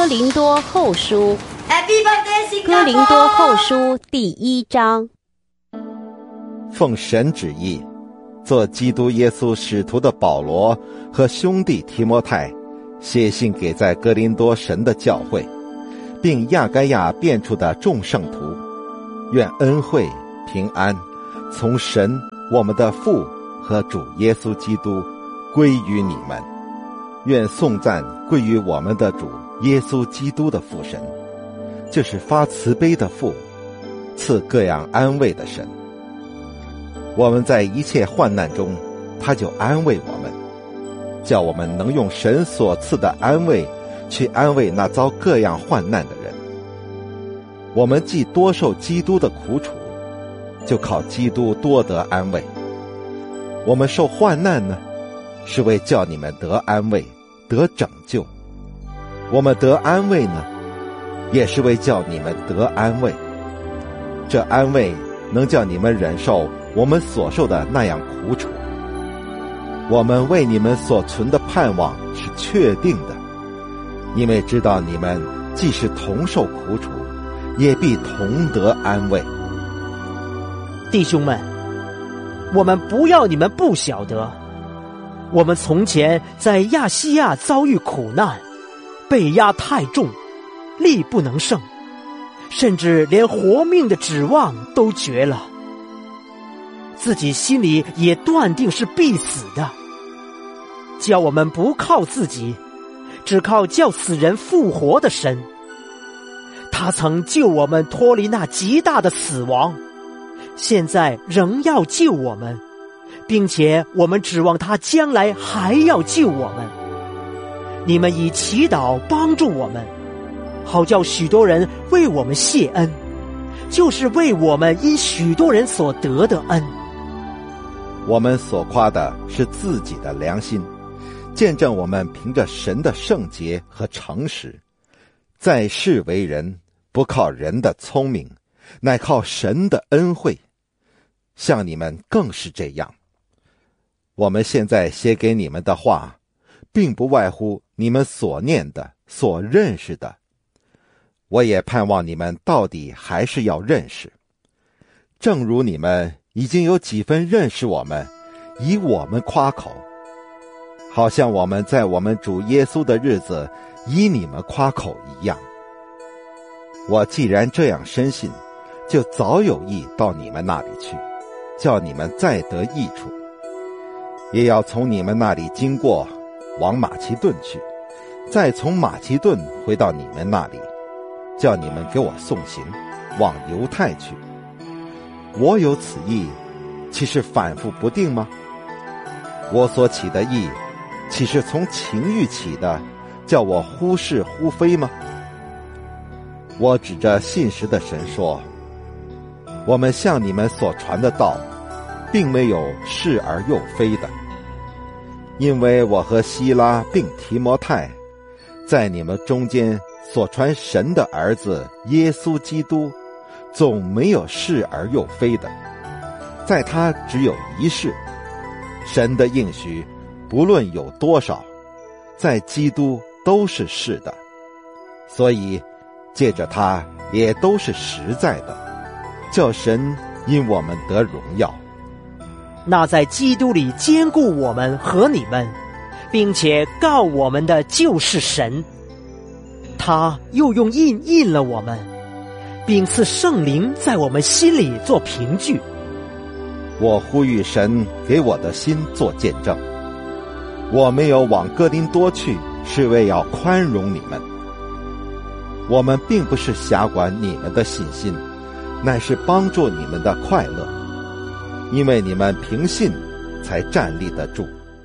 林多后书，哥林多后书第1章。 奉神旨意，做基督耶稣使徒的保罗和兄弟提摩太，写信给在哥林多神的教会，并亚该亚遍处的众圣徒，愿恩惠平安从神我们的父和主耶稣基督归于你们。愿颂赞归于我们的主耶稣基督的父神，就是发慈悲的父，赐各样安慰的神。我们在一切患难中，他就安慰我们，叫我们能用神所赐的安慰去安慰那遭各样患难的人。我们既多受基督的苦楚，就靠基督多得安慰。我们受患难呢，是为叫你们得安慰，得拯救。我们得安慰呢，也是为叫你们得安慰。这安慰能叫你们忍受我们所受的那样苦楚。我们为你们所存的盼望是确定的，因为知道你们既是同受苦楚，也必同得安慰。 弟兄们，我们不要你们不晓得，我们从前在亚细亚遭遇苦难，被压太重，力不能胜，甚至连活命的指望都绝了，自己心里也断定是必死的。叫我们不靠自己，只靠叫死人复活的神。他曾救我们脱离那极大的死亡，现在仍要救我们，并且我们指望他将来还要救我们。你们以祈祷帮助我们，好叫许多人为我们谢恩，就是为我们因许多人所得的恩。 我们所夸的是自己的良心，见证我们凭着神的圣洁和诚实，在世为人，不靠人的聪明，乃靠神的恩惠。像你们更是这样。我们现在写给你们的话，并不外乎你们所念的、所认识的。我也盼望你们到底还是要认识。正如你们已经有几分认识我们，以我们夸口，好像我们在我们主耶稣的日子以你们夸口一样。我既然这样深信，就早有意到你们那里去，叫你们再得益处。也要从你们那里经过，往马其顿去，再从马其顿回到你们那里，叫你们给我送行，往犹太去。我有此意，岂是反复不定吗？我所起的意，岂是从情欲起的，叫我忽是忽非吗？我指着信实的神说，我们向你们所传的道，并没有是而又非的。因为我和希拉并提摩太，在你们中间所传神的儿子耶稣基督，总没有是而又非的，在他只有一是。神的应许不论有多少，在基督都是是的，所以借着他也都是实在的，叫神因我们得荣耀。 那在基督里坚固我们和你们，并且告我们的就是神。他又用印了我们，并赐圣灵在我们心里做凭据。 我呼吁神给我的心做见证，我没有往哥林多去，是为要宽容你们。我们并不是辖管你们的信心，乃是帮助你们的快乐，因为你们凭信才站立得住。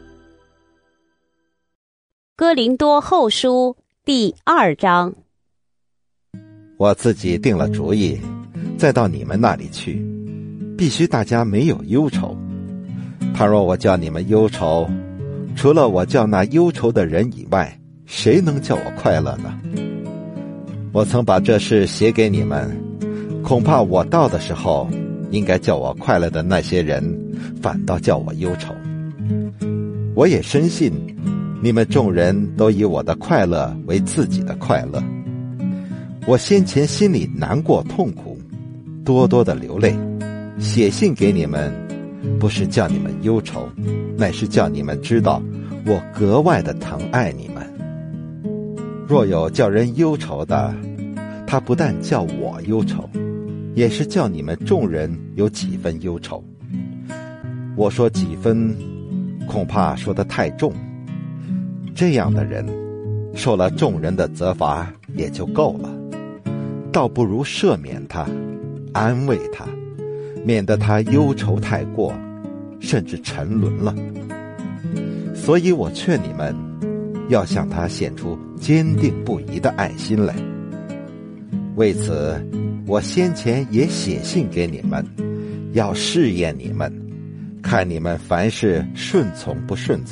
哥林多后书第2章。 我自己定了主意，再到你们那里去，必须大家没有忧愁。倘若我叫你们忧愁，除了我叫那忧愁的人以外，谁能叫我快乐呢？我曾把这事写给你们，恐怕我到的时候，应该叫我快乐的那些人，反倒叫我忧愁。我也深信， 你们众人都以我的快乐为自己的快乐。我先前心里难过痛苦，多多的流泪，写信给你们，不是叫你们忧愁，乃是叫你们知道我格外的疼爱你们。若有叫人忧愁的，他不但叫我忧愁，也是叫你们众人有几分忧愁。我说几分，恐怕说得太重。这样的人，受了众人的责罚也就够了，倒不如赦免他，安慰他，免得他忧愁太过，甚至沉沦了。所以我劝你们，要向他显出坚定不移的爱心来。为此，我先前也写信给你们，要试验你们，看你们凡事顺从不顺从。